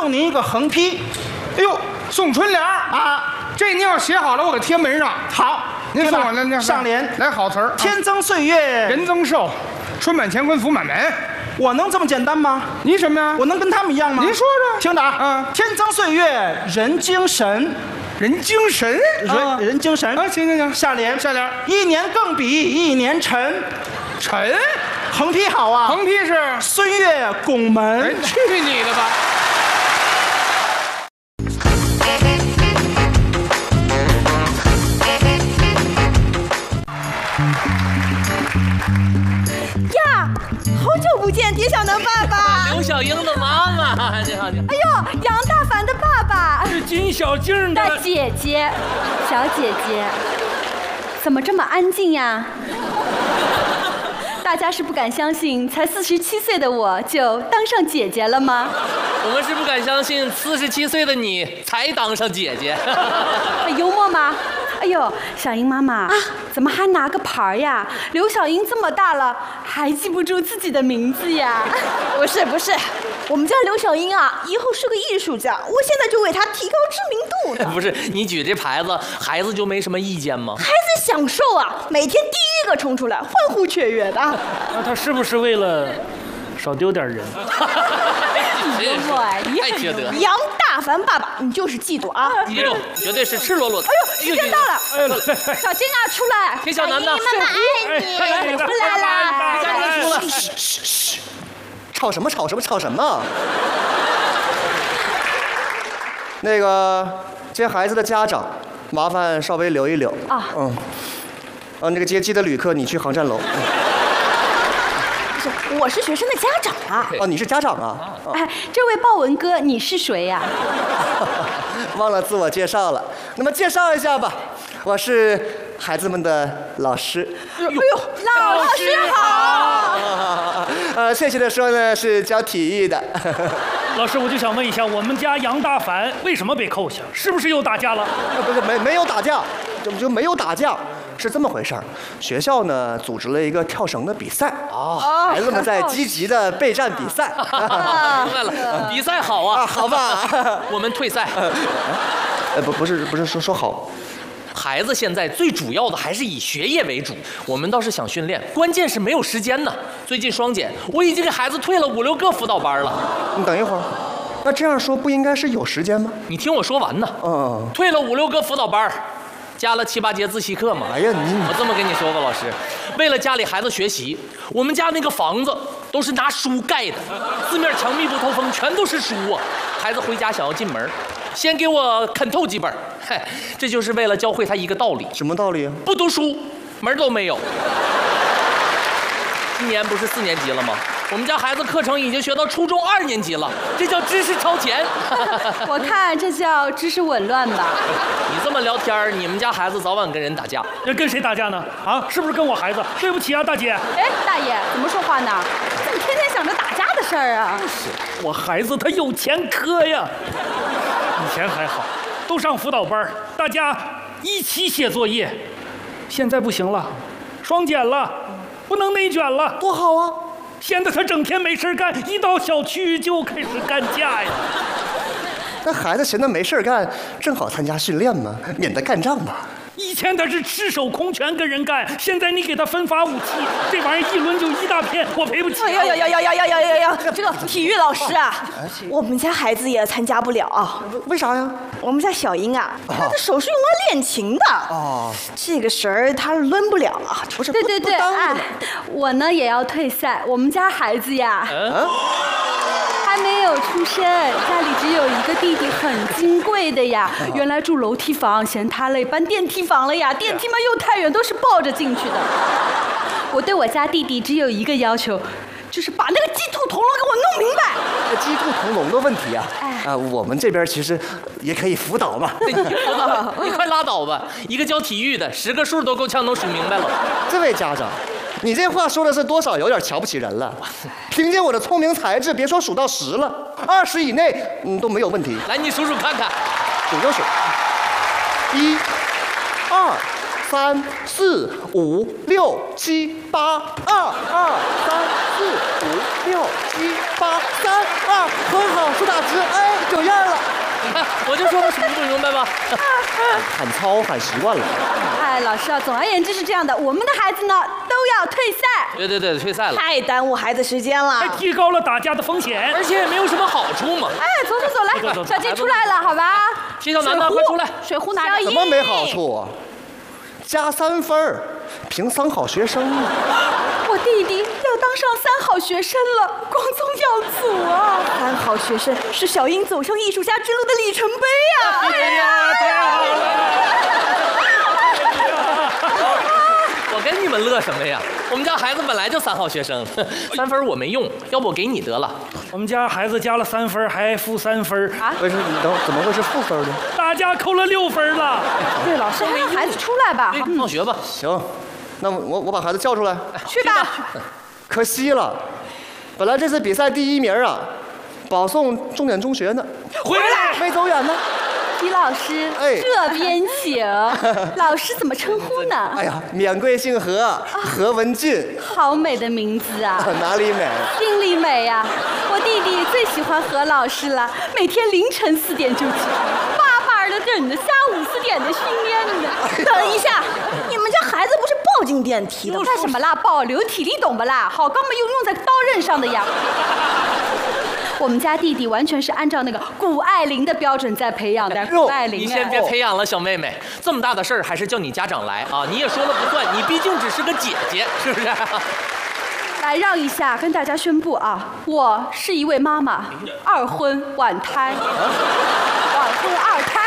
送您一个横批。 哎呦，送春联啊！ 这您要写好了，我给贴门上。 好， 您送我那上联来好词儿。 天增岁月， 人增寿，春满乾坤福满门。 我能这么简单吗？ 你什么呀？ 我能跟他们一样吗？ 您说说。 听着啊，天增岁月人精神， 人精神， 人精神啊！行， 下联一年更比一年沉， 沉， 横批好啊， 横批是孙悦拱门。 去你的吧！ 呀，好久不见，狄小能爸爸。 刘小英的妈妈，你好，你好。 哎呦，杨大凡的爸爸。 是金小静的姐姐，小姐姐，怎么这么安静呀？大家是不敢相信，才47岁的我就当上姐姐了吗？ 我们是不敢相信，47岁的你才当上姐姐。 幽默吗？哎呦，小英妈妈啊，怎么还拿个牌呀？刘小英这么大了，还记不住自己的名字呀？ 不是，我们家刘小英啊，以后是个艺术家，我现在就为她提高知名度呢。 不是你举这牌子，孩子就没什么意见吗？ 孩子享受啊，每天第一个冲出来，欢呼雀跃的。 那他是不是为了少丢点人？ 幽默哎，你太缺德。 杨大凡爸爸，你就是记住啊！ 记住，绝对是赤裸裸的。 哎呦，时间到了，小金啊，出来！ 田小南呢？ 妈妈爱你，出来啦！ 家人出来。 嘘，吵什么？那个接孩子的家长，麻烦稍微留一留啊。 那个接机的旅客，你去航站楼。 我是学生的家长啊！ 哦，你是家长啊？ 哎，这位豹纹哥，你是谁呀？ 忘了自我介绍了，那么介绍一下吧，我是孩子们的老师。 哎呦，老师好！ 确切的说呢，是教体育的。 老师，我就想问一下，我们家杨大凡为什么被扣下？是不是又打架了？ 不是，没有打架，就没有打架。是这么回事儿，学校呢组织了一个跳绳的比赛孩子们在积极的备战比赛。 明白了，比赛好啊， 好吧， 我们退赛。 不是说好。 孩子现在最主要的还是以学业为主，我们倒是想训练，关键是没有时间呢。最近双减，我已经给孩子退了5、6个辅导班了。 你等一会儿，那这样说不应该是有时间吗？ 你听我说完呢。退了5、6个辅导班。加了7、8节自习课嘛。 哎呀， 我这么跟你说吧，老师，为了家里孩子学习，我们家那个房子都是拿书盖的，四面墙密不透风，全都是书啊。孩子回家想要进门，先给我啃透几本，这就是为了教会他一个道理。 什么道理啊？ 不读书，门都没有。今年不是4年级了吗？我们家孩子课程已经学到初中2年级了，这叫知识超前。 我看这叫知识紊乱吧。 你这么聊天，你们家孩子早晚跟人打架。 跟谁打架呢？啊，是不是跟我孩子？对不起啊，大姐。 哎，大爷，怎么说话呢？怎么天天想着打架的事儿啊？ 我孩子他有前科呀。以前还好，都上辅导班，大家一起写作业。现在不行了，双减了，不能内卷了。 多好啊！ 现在他整天没事干，一到小区就开始干架呀。 那孩子闲得没事干，正好参加训练嘛，免得干仗嘛。 以前他是赤手空拳跟人干，现在你给他分发武器，这玩意儿一抡就一大片，我赔不起。 哎呀，这个体育老师啊，我们家孩子也参加不了啊。 为啥呀？ 我们家小英啊，她的手是用来练琴的。这个绳儿她抡不了啊。 不是， 对，哎，我呢也要退赛。我们家孩子呀，还没有出生，家里只有一个弟弟，很金贵的呀。原来住楼梯房，嫌他累，搬电梯房了呀。电梯嘛又太远，都是抱着进去的。我对我家弟弟只有一个要求，就是把那个鸡兔同笼给我弄明白。 鸡兔同笼的问题啊，我们这边其实也可以辅导嘛。 你快拉倒吧！一个教体育的10个数都够呛能数明白了。 这位家长，你这话说的是多少有点瞧不起人了。凭借我的聪明才智，别说数到10了，20以内都没有问题。 来，你数数看看。 数就数，1、2、3、4、5、6、7、8，2、2、3、4、5、6、7、8、3、2，很好，数打直，哎，9、1、 我就说他数不明白吧。 喊操喊习惯了。 哎，老师啊，总而言之是这样的，我们的孩子呢都要退赛。 对，退赛了， 太耽误孩子时间了还。提高了打架的风险。 而且也没有什么好处嘛。 哎，走来，小静出来了，好吧？ 谢小楠楠，快出来！ 水壶拿着。 怎么没好处啊？加3分儿，评3好学生啊！ 我弟弟要当上3好学生了，光宗耀祖啊 3好学生是小英走向艺术家之路的里程碑啊！ 哎呀，太好了！ 我跟你们乐什么呀？我们家孩子本来就3好学生，3分我没用，要不我给你得了。 我们家孩子加了3分，还负3分啊！ 为什么？你等会儿怎么会是负分呢？ 大家扣了6分了。 对，老师还让孩子出来吧。 放学吧。 行，那我把孩子叫出来。 去吧。 可惜了，本来这次比赛第1名啊，保送重点中学呢， 回来， 没走远呢。 李老师， 哎这边请。老师怎么称呼呢？ 哎呀，免贵姓何，何文俊， 好美的名字啊！ 哪里美？ 心里美呀！我弟弟最喜欢何老师了，每天凌晨4点就起床，巴巴的等着下午4点的训练呢。 等一下，你们家孩子不是报进电梯的吗？ 干什么啦？保留体力懂不啦？好钢没用在刀刃上的呀。我们家弟弟完全是按照那个谷爱凌的标准在培养的。谷爱凌， 你先别培养了，小妹妹，这么大的事儿还是叫你家长来啊！你也说了不算，你毕竟只是个姐姐，是不是？ 来让一下，跟大家宣布啊，我是一位妈妈，2婚晚胎，晚婚2胎。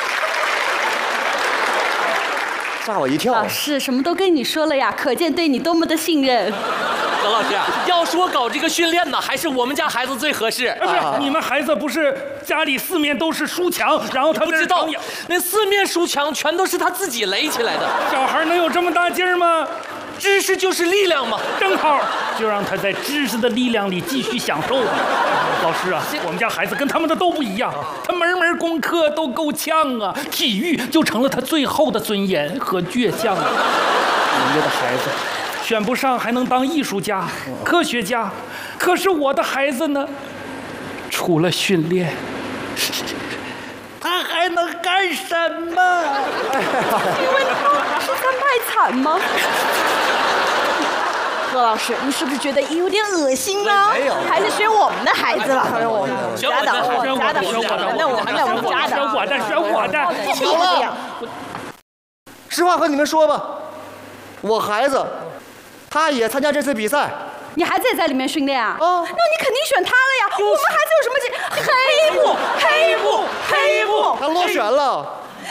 吓我一跳。 老师什么都跟你说了呀，可见对你多么的信任。 何老师，要说搞这个训练呢，还是我们家孩子最合适。 不是，你们孩子不是家里4面都是书墙，然后他不知道那4面书墙全都是他自己垒起来的。 小孩能有这么大劲儿吗？ 知识就是力量嘛， 正好就让他在知识的力量里继续享受吧。老师啊，我们家孩子跟他们的都不一样，他门功课都够呛啊，体育就成了他最后的尊严和倔强啊。人家的孩子选不上还能当艺术家、科学家，可是我的孩子呢，除了训练，他还能干什么？ 请问他是在卖惨吗？ 何老师，你是不是觉得有点恶心呢？ 没有还是选我们的孩子了？选我们家的， 选我的， 那我们家的， 选我的。 你这样， 实话和你们说吧，我孩子，他也参加这次比赛。 你孩子也在里面训练啊？ 哦那你肯定选他了呀。我们孩子有什么劲？黑幕。 他落选了。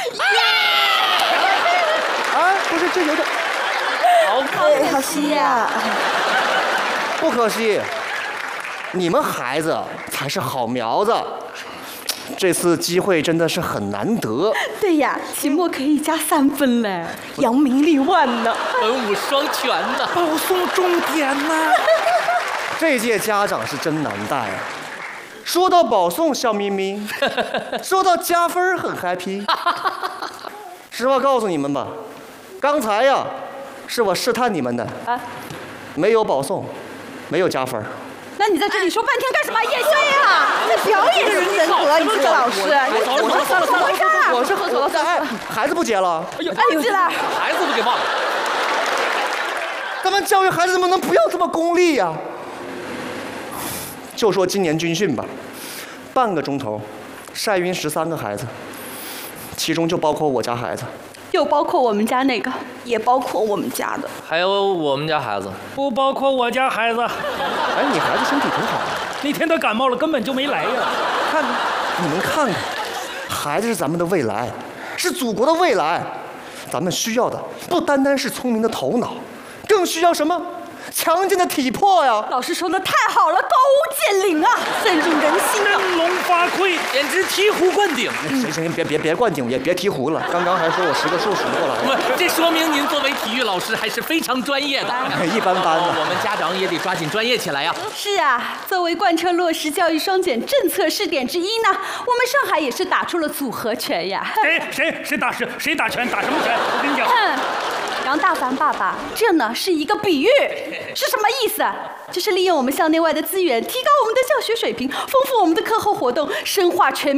啊，不是，这有点好可惜呀。 不可惜。你们孩子才是好苗子，这次机会真的是很难得。 对呀，期末可以加3分嘞， 扬名立万呢。 文武双全呢， 保送重点呢。 这届家长是真难带啊！说到保送笑眯眯，说到加分很 happy。实话告诉你们吧，刚才呀，是我试探你们的啊， 没有保送，没有加分。 那你在这里说半天干什么？叶修呀，这表演是人格，你这个老师，你走了， 怎么回事？ 我是哎，孩子不接了， 不接了， 孩子都给忘了。 咱们教育孩子怎么能不要这么功利呀？就说今年军训吧，半个钟头，晒晕13个孩子，其中就包括我家孩子， 又包括我们家那个， 也包括我们家的， 还有我们家孩子， 不包括我家孩子。 哎，你孩子身体挺好的， 那天他感冒了，根本就没来呀。 看，你们看看，孩子是咱们的未来，是祖国的未来，咱们需要的不单单是聪明的头脑，更需要什么？强劲的体魄呀！ 老师说的太好了，高屋建瓴啊，深入人心啊， 振聋发聩， 简直醍醐灌顶。 行，别灌顶，也别醍醐了。刚刚还说我10个数数不过来。 不，这说明您作为体育老师还是非常专业的。 一般般的。 我们家长也得抓紧专业起来呀。 是啊，作为贯彻落实教育双减政策试点之一呢，我们上海也是打出了组合拳呀。 谁打拳？打什么拳？我跟你讲。 杨大凡爸爸，这呢是一个比喻，是什么意思？就是利用我们校内外的资源，提高我们的教学水平，丰富我们的课后活动，深化全面